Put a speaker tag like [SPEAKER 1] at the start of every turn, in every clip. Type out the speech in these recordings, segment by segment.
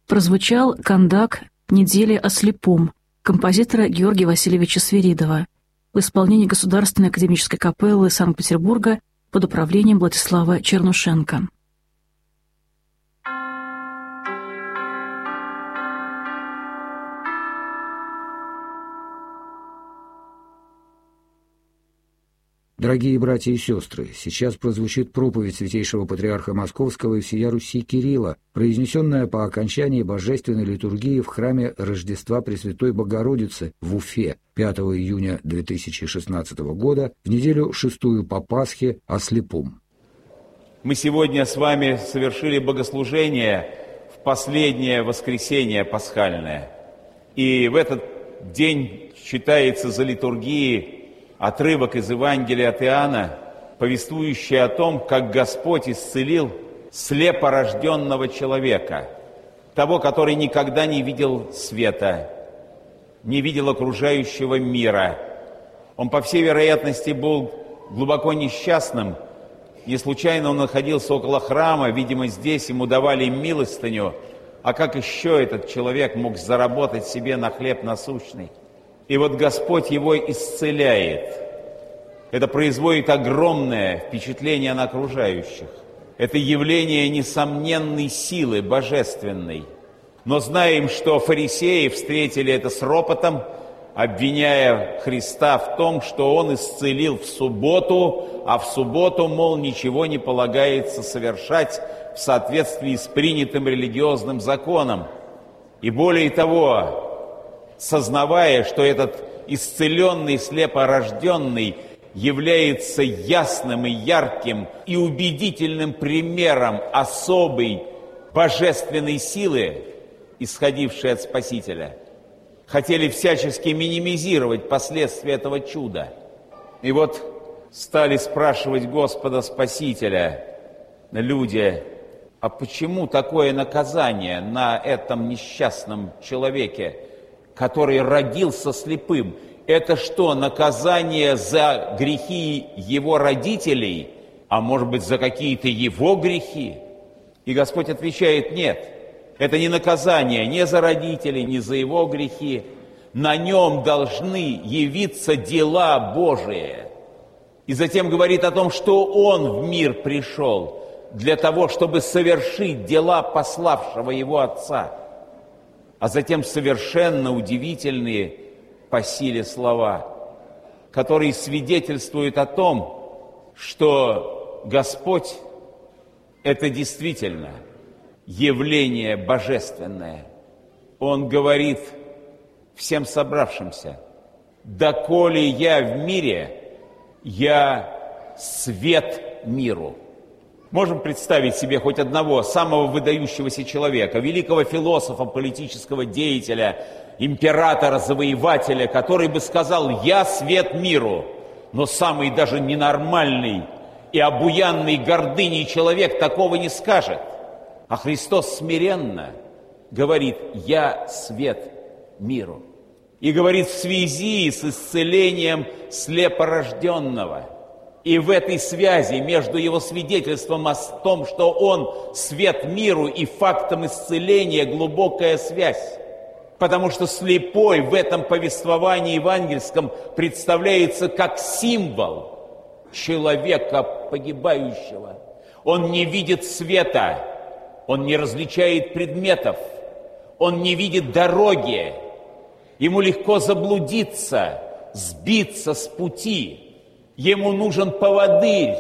[SPEAKER 1] прозвучал кандак «Недели о слепом» композитора Георгия Васильевича Свиридова в исполнении Государственной академической капеллы Санкт-Петербурга под управлением Владислава Чернушенко.
[SPEAKER 2] Дорогие братья и сестры, сейчас прозвучит проповедь святейшего патриарха Московского и всея Руси Кирилла, произнесенная по окончании божественной литургии в храме Рождества Пресвятой Богородицы в Уфе 5 июня 2016 года, в неделю шестую по Пасхе о слепом.
[SPEAKER 3] Мы сегодня с вами совершили богослужение в последнее воскресенье пасхальное. И в этот день читается за литургией отрывок из Евангелия от Иоанна, повествующий о том, как Господь исцелил слепорожденного человека, того, который никогда не видел света, не видел окружающего мира. Он, по всей вероятности, был глубоко несчастным. Не случайно он находился около храма, видимо, здесь ему давали милостыню. А как еще этот человек мог заработать себе на хлеб насущный? И вот Господь его исцеляет. Это производит огромное впечатление на окружающих. Это явление несомненной силы божественной. Но знаем, что фарисеи встретили это с ропотом, обвиняя Христа в том, что Он исцелил в субботу, а в субботу, мол, ничего не полагается совершать в соответствии с принятым религиозным законом. И более того, сознавая, что этот исцеленный слепорожденный является ясным и ярким и убедительным примером особой божественной силы, исходившей от Спасителя, хотели всячески минимизировать последствия этого чуда. И вот стали спрашивать Господа Спасителя люди: а почему такое наказание на этом несчастном человеке, который родился слепым? Это что, наказание за грехи его родителей, а может быть, за какие-то его грехи? И Господь отвечает: нет, это не наказание ни за родителей, ни за его грехи. На нем должны явиться дела Божии. И затем говорит о том, что Он в мир пришел для того, чтобы совершить дела пославшего его Отца. А затем совершенно удивительные по силе слова, которые свидетельствуют о том, что Господь – это действительно явление божественное. Он говорит всем собравшимся: «Доколе я в мире, я свет миру». Можем представить себе хоть одного самого выдающегося человека, великого философа, политического деятеля, императора, завоевателя, который бы сказал: «Я свет миру». Но самый даже ненормальный и обуянный гордыней человек такого не скажет. А Христос смиренно говорит: «Я свет миру». И говорит в связи с исцелением слепорожденного. И в этой связи между его свидетельством о том, что он свет миру, и фактом исцеления глубокая связь. Потому что слепой в этом повествовании евангельском представляется как символ человека погибающего. Он не видит света, он не различает предметов, он не видит дороги. Ему легко заблудиться, сбиться с пути. Ему нужен поводырь,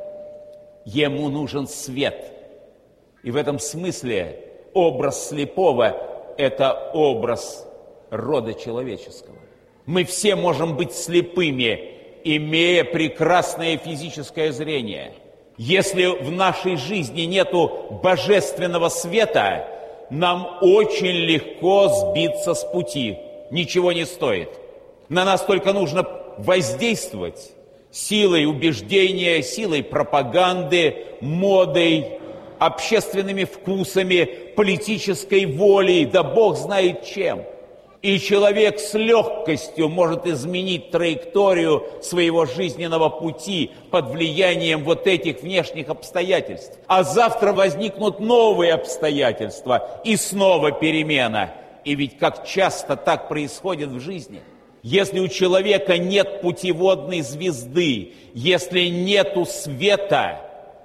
[SPEAKER 3] ему нужен свет. И в этом смысле образ слепого – это образ рода человеческого. Мы все можем быть слепыми, имея прекрасное физическое зрение. Если в нашей жизни нету божественного света, нам очень легко сбиться с пути. Ничего не стоит. На нас только нужно воздействовать силой убеждения, силой пропаганды, модой, общественными вкусами, политической волей, да Бог знает чем. И человек с легкостью может изменить траекторию своего жизненного пути под влиянием вот этих внешних обстоятельств. А завтра возникнут новые обстоятельства и снова перемена. И ведь как часто так происходит в жизни. Если у человека нет путеводной звезды, если нету света,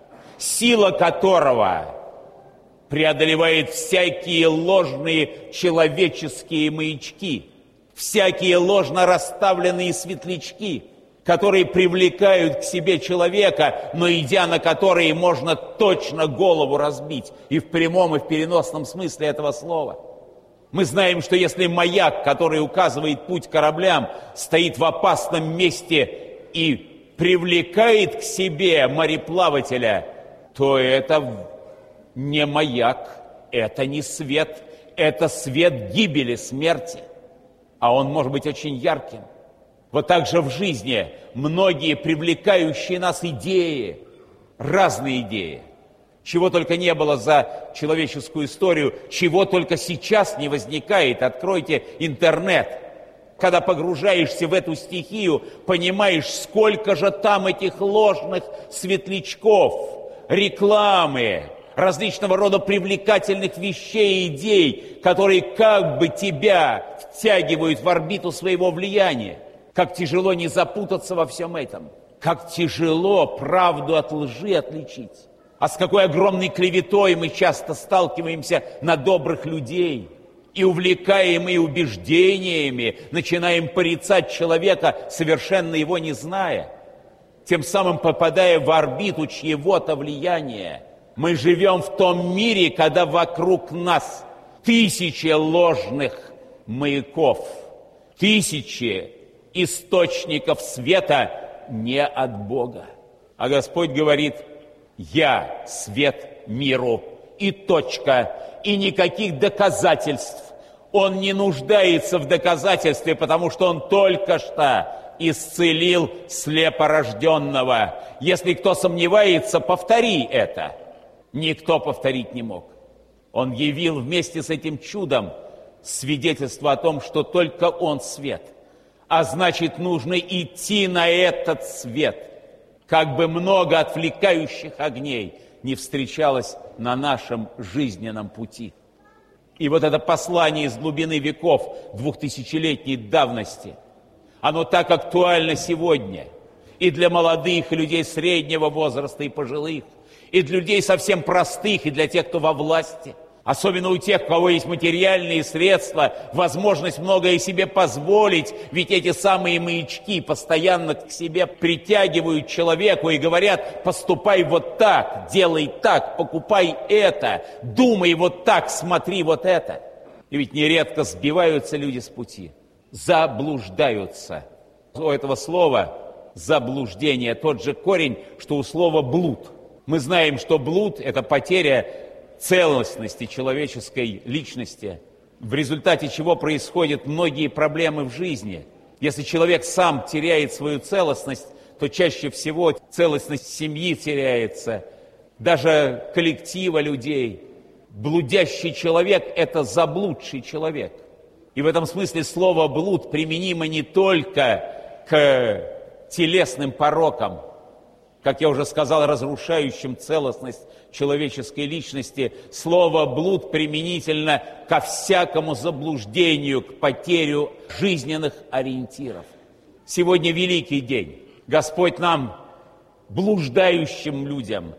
[SPEAKER 3] сила которого преодолевает всякие ложные человеческие маячки, всякие ложно расставленные светлячки, которые привлекают к себе человека, но идя на которые можно точно голову разбить, и в прямом, и в переносном смысле этого слова. Мы знаем, что если маяк, который указывает путь кораблям, стоит в опасном месте и привлекает к себе мореплавателя, то это не маяк, это не свет, это свет гибели, смерти. А он может быть очень ярким. Вот так же в жизни многие привлекающие нас идеи, разные идеи, чего только не было за человеческую историю, чего только сейчас не возникает. Откройте интернет. Когда погружаешься в эту стихию, понимаешь, сколько же там этих ложных светлячков, рекламы, различного рода привлекательных вещей и идей, которые как бы тебя втягивают в орбиту своего влияния. Как тяжело не запутаться во всем этом. Как тяжело правду от лжи отличить. А с какой огромной клеветой мы часто сталкиваемся на добрых людей. И увлекаемые убеждениями начинаем порицать человека, совершенно его не зная. Тем самым попадая в орбиту чьего-то влияния. Мы живем в том мире, когда вокруг нас тысячи ложных маяков, тысячи источников света не от Бога. А Господь говорит: «Я свет миру». И точка. И никаких доказательств. Он не нуждается в доказательстве, потому что он только что исцелил слепорожденного. Если кто сомневается, повтори это. Никто повторить не мог. Он явил вместе с этим чудом свидетельство о том, что только он свет. А значит, нужно идти на этот свет. Как бы много отвлекающих огней не встречалось на нашем жизненном пути. И вот это послание из глубины веков 2000-летней давности, оно так актуально сегодня и для молодых, и людей среднего возраста, и пожилых, и для людей совсем простых, и для тех, кто во власти. Особенно у тех, у кого есть материальные средства, возможность многое себе позволить, ведь эти самые маячки постоянно к себе притягивают человеку и говорят: поступай вот так, делай так, покупай это, думай вот так, смотри вот это. И ведь нередко сбиваются люди с пути, заблуждаются. У этого слова заблуждение тот же корень, что у слова блуд. Мы знаем, что блуд – это потеря целостности человеческой личности, в результате чего происходят многие проблемы в жизни. Если человек сам теряет свою целостность, то чаще всего целостность семьи теряется, даже коллектива людей. Блудящий человек – это заблудший человек. И в этом смысле слово «блуд» применимо не только к телесным порокам, как я уже сказал, разрушающим целостность человеческой личности. Слово «блуд» применительно ко всякому заблуждению, к потере жизненных ориентиров. Сегодня великий день. Господь нам, блуждающим людям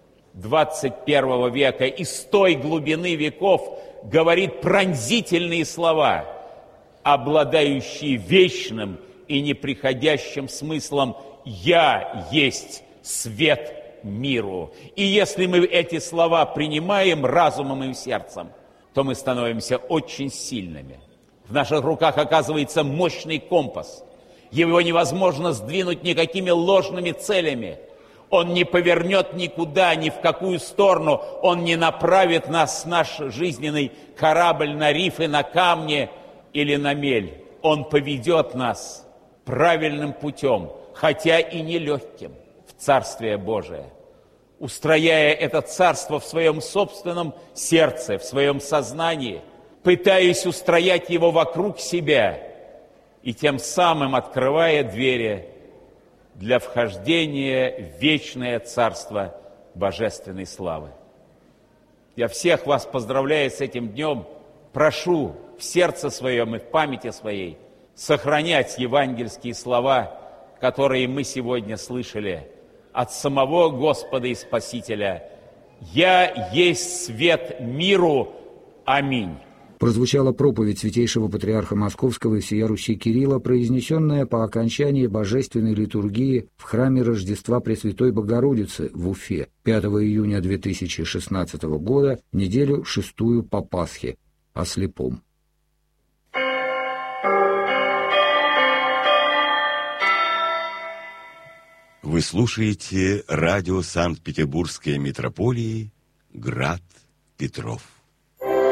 [SPEAKER 3] 21 века, из той глубины веков говорит пронзительные слова, обладающие вечным и неприходящим смыслом: «Я есть свет миру». И если мы эти слова принимаем разумом и сердцем, то мы становимся очень сильными. В наших руках оказывается мощный компас. Его невозможно сдвинуть никакими ложными целями. Он не повернет никуда, ни в какую сторону. Он не направит нас, наш жизненный корабль, на рифы, на камни или на мель. Он поведет нас правильным путем, хотя и нелегким, в Царствие Божие, устрояя это царство в своем собственном сердце, в своем сознании, пытаясь устроять его вокруг себя и тем самым открывая двери для вхождения в вечное царство божественной славы. Я всех вас поздравляю с этим днем, прошу в сердце своем и в памяти своей сохранять евангельские слова, которые мы сегодня слышали от самого Господа и Спасителя. «Я есть свет миру. Аминь».
[SPEAKER 2] Прозвучала проповедь святейшего патриарха Московского и всея Руси Кирилла, произнесенная по окончании божественной литургии в храме Рождества Пресвятой Богородицы в Уфе 5 июня 2016 года, неделю шестую по Пасхе, о слепом.
[SPEAKER 4] Вы слушаете радио Санкт-Петербургской митрополии «Град Петров».